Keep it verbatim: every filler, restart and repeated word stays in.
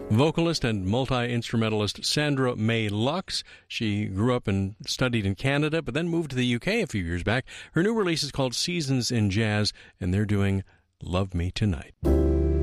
Vocalist and multi-instrumentalist Sandra May Lux. She grew up and studied in Canada, but then moved to the U K a few years back. Her new release is called Seasons in Jazz, and they're doing Love Me Tonight.